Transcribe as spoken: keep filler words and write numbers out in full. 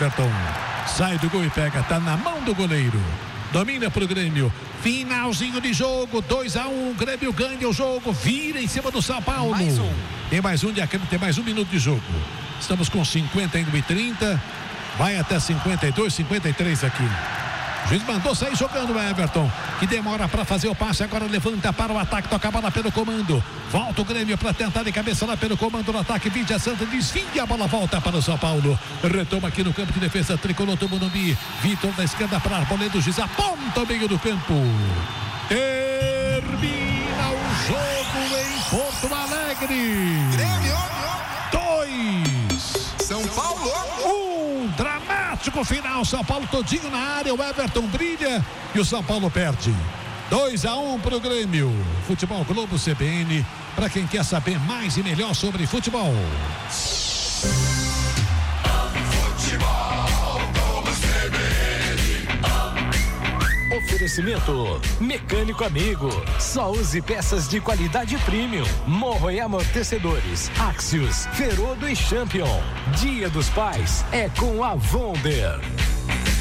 Everton. Sai do gol e pega, tá na mão do goleiro. Domina pro Grêmio. Finalzinho de jogo, dois a um. Um, Grêmio ganha o jogo, vira em cima do São Paulo. Mais um. Tem mais um, de, tem mais um minuto de jogo. Estamos com cinquenta e trinta. Vai até cinquenta e dois, cinquenta e três aqui. O juiz mandou sair jogando o Everton, que demora para fazer o passe, agora levanta para o ataque, toca a bola pelo comando. Volta o Grêmio para tentar de cabeça lá pelo comando do ataque. Vidia Santa desvia, a bola volta para o São Paulo. Retoma aqui no campo de defesa, tricolor do Morumbi. Vitor da esquerda para Arboleda, o juiz aponta o meio do campo. Termina o jogo em Porto Alegre. Grêmio. Dois. São Paulo. Um. Dramático final. São Paulo todinho na área. O Everton brilha e o São Paulo perde. dois a um pro Grêmio. Futebol Globo C B N. Para quem quer saber mais e melhor sobre futebol. Oferecimento Mecânico Amigo. Só use peças de qualidade premium. Morro e amortecedores. Axios, Ferodo e Champion. Dia dos Pais é com a Wonder.